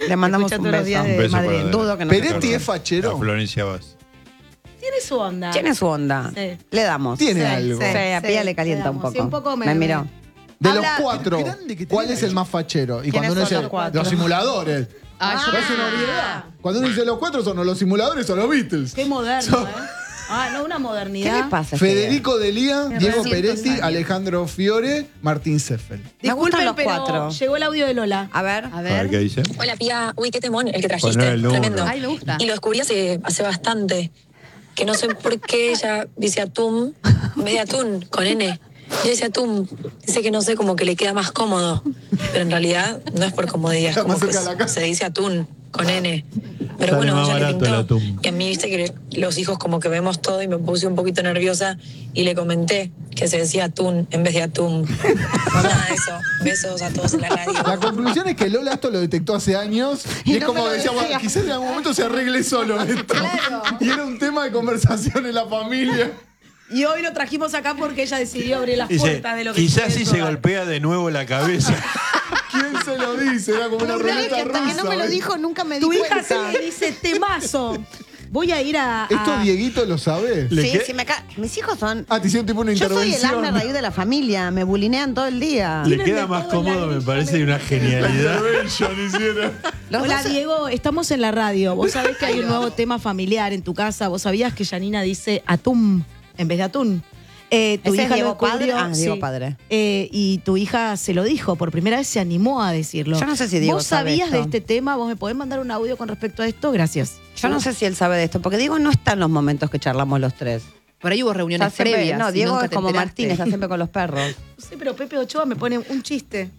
Le mandamos Escucha un todos los días beso. de beso Madrid. para- Dudo que no. ¿Peretti es A fachero? Florencia Vaz. Tiene su onda. Tiene su onda. Sí. Le damos. Tiene Sí, algo. Sí, a Pía sí, le calienta le un damos. poco. Sí, un poco me miró. De Habla- los cuatro, Grande que ¿cuál tenés. es el más fachero? Y ¿Quiénes cuando uno son dice los cuatro? los simuladores. yo- Es una obviedad. Cuando uno dice los cuatro son o los simuladores o los Beatles. Qué moderno, ¿eh? Ah, no, una ¿Qué modernidad. le pasa? a Federico Delía, Diego 200 Peretti, años. Alejandro Fiore, Martín Seffel. Me gustan Disculpen, los pero cuatro. llegó el audio de Lola. A ver. A ver qué dice. Hola, Pía. Uy, qué temón el que Poner trajiste. el número. Tremendo. Ay, me gusta. Y lo descubrí hace bastante. Que no sé por qué ella dice atún en vez de atún, con N. Ella dice atún. Dice que no sé, como que le queda más cómodo. Pero en realidad no es por comodidad. Es Está como más que cerca de la casa. se dice atún, con N. Pero Sale bueno, más ella le barato el pintó. atún. Y a mí, viste que los hijos como que vemos todo y me puse un poquito nerviosa y le comenté que se decía atún en vez de atún. Nada de eso. Besos a todos en la radio. La conclusión es que Lola esto lo detectó hace años y es no como me lo decía, bueno, decía. quizás en algún momento se arregle solo esto. Y era un tema de conversación en la familia. Y hoy lo trajimos acá porque ella decidió abrir las Dice, puertas de lo que quizás quiere si su se hogar. golpea de nuevo la cabeza. ¿Quién se lo dice? Era como una Una vez ruleta que hasta rusa. que no me lo ¿ves? dijo, nunca me di Tu hija cuenta. se le dice temazo. Voy a ir a... ¿Esto Dieguito lo sabe? Le Sí, que- sí, mis hijos son... Ah, te hicieron tipo una Yo soy el intervención. asna raíz de la familia, me bulinean todo el día. Le Tienen queda de más todo en la cómodo, me grilla, parece, y una genialidad. Intervention hicieron. Los Hola, dos- Diego, estamos en la radio. Vos sabés que hay un nuevo tema familiar en tu casa. ¿Vos sabías que Janina dice atún en vez de atún? Tu ¿Ese es hija Diego lo descubrió, padre? Ah, Diego sí. padre. Y tu hija se lo dijo, por primera vez se animó a decirlo. Yo no sé si Diego ¿Vos sabe sabías de esto. este tema? ¿Vos me podés mandar un audio con respecto a esto? Gracias. Yo no sé si él sabe de esto, porque Diego no está en los momentos que charlamos los tres. Por ahí hubo reuniones Está siempre- previas. no, y Diego nunca es te como enteraste. Martín, está siempre con los perros. No sé, pero Pepe Ochoa me pone un chiste.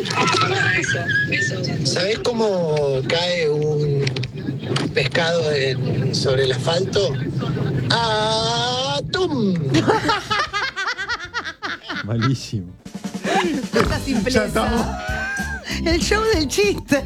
¿Sabés cómo cae un pescado sobre el asfalto? ¡Atum! Malísimo. Esa simpleza. El show del chiste.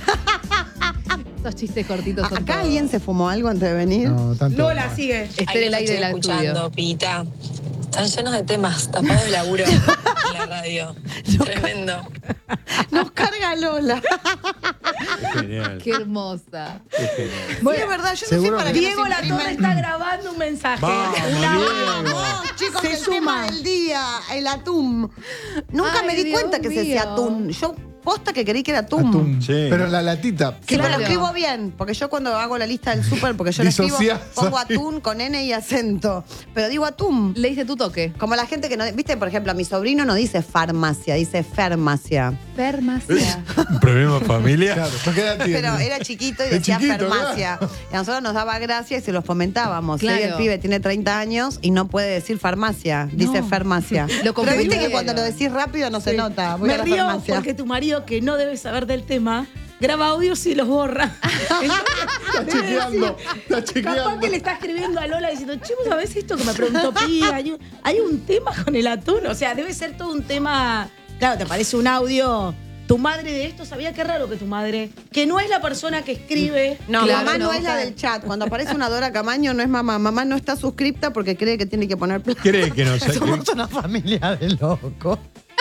Esos chistes cortitos son ¿Acá todo. alguien se fumó algo antes de venir? No, tanto. Lola, sigue. Está en Ahí el los aire estoy del escuchando, estudio. Pita. Están llenos de temas, tapados de laburo en la radio. Tremendo. Nos carga Lola. Genial. Qué hermosa. Qué genial. Sí, es verdad, yo no sé Seguro para que- qué Diego nos La Torre imprimen. está grabando un mensaje. Vamos, Una- Diego. Vamos, chicos, Se el suma. tema del día, el atún. Nunca Ay, me di Dios cuenta que se decía mío. atún. Yo posta que creí que era atún. Atún. Sí. Pero en la latita. Sí, pero Claro. lo escribo bien, porque yo cuando hago la lista del súper, porque yo lo escribo, Disociás pongo ahí. atún con N y acento. Pero digo atún. Le hice tu toque. Como la gente que no... Viste, por ejemplo, a mi sobrino no dice farmacia, dice farmacia. Farmacia. ¿Un problema familia? Claro, ¿por qué edad tiene? Pero era chiquito y Es decía chiquito, farmacia. Y a nosotros nos daba gracia y se los fomentábamos. Claro. Hoy el pibe tiene 30 años y no puede decir farmacia, dice No. farmacia. Lo Pero viste confundieron. que cuando lo decís rápido no se nota. Voy Me a la río farmacia. porque tu marido, que no debe saber del tema, graba audios y los borra. Está chequeando. Está Capaz chequeando. que le está escribiendo a Lola diciendo, che, ¿vos sabés esto que me preguntó Pía? Hay un tema con el atún. O sea, debe ser todo un tema. Claro, te parece un audio. Tu madre de esto, sabía qué raro que tu madre, que no es la persona que escribe. No, Claro, mamá no, no. es la del chat. Cuando aparece una Dora Camaño no es mamá. Mamá no está suscripta porque cree que tiene que poner plata. ¿Cree que no sé? Somos una familia de locos.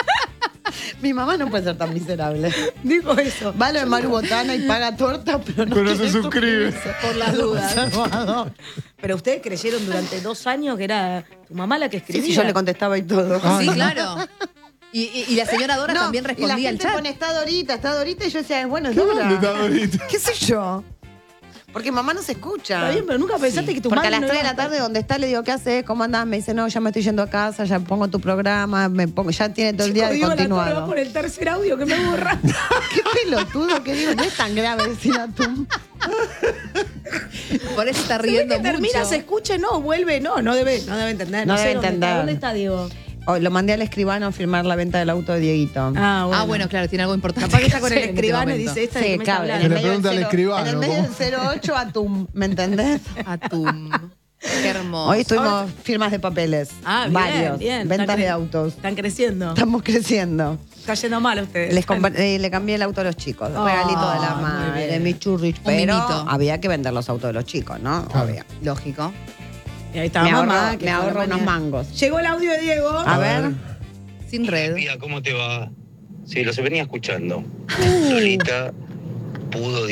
Mi mamá no puede ser tan miserable. Digo eso. Va a lo de Maru Botana y paga torta, pero no, Pero no quiere se suscribe. suscribirse. Por las dudas. Conservador. Pero ustedes creyeron durante 2 años que era tu mamá la que Sí, escribía. sí, yo le contestaba y todo. Sí, claro. Y la señora Dora también y la respondía al gente chat. pone está Dorita y yo decía, bueno, es ¿Dónde está Dora. Dorita? ¿Qué sé yo? Porque mamá no se escucha. Está bien, pero nunca pensaste que tu Porque madre a las no 3 de iba la tarde donde está le digo, ¿qué haces? ¿Cómo andás? Me dice, no, ya me estoy yendo a casa, ya pongo tu programa, me pongo, ya tiene todo el día de Diego La Torre va continuado. por el tercer audio que me borra. Qué pelotudo que digo, no es tan grave decir atún. Por eso está Se ve riendo que termina, mucho. se escucha, no, vuelve, no debe entender. No sé debe dónde entender. está. ¿Dónde está Diego? Oh, lo mandé al escribano a firmar la venta del auto de Dieguito. Ah, bueno, claro, tiene algo importante. Capaz que está con hacer el en este escribano y momento. dice, esta de Sí, que me está claro. Que hablando. le pregunta al escribano, En el medio ¿cómo? del 08 atún, ¿me entendés? Atún. Qué hermoso. Hoy estuvimos firmas de papeles. Ah, bien, varios. bien. Ventas Están de cre- autos. Están creciendo. Estamos creciendo. Está yendo mal a ustedes. Le cambié el auto a los chicos. Oh, Regalito de la muy madre, bien. mi churrich. Un Pero mimito. había que vender los autos de los chicos, ¿no? Claro. Obvio. Lógico. Y ahí está Me mamá. ahorro, que me fue ahorro la unos mañana. mangos. Llegó el audio de Diego. A ver. Sin red. Pía, ¿cómo te va? Sí, los venía escuchando. Lolita pudo